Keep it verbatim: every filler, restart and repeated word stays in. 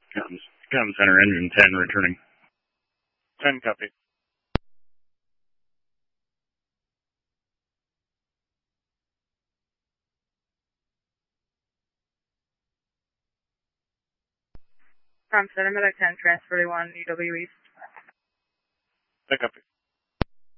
Comm, comm center, engine ten, returning. ten, copy. Comm center, Medic ten, transfer to one, E W East. ten, copy.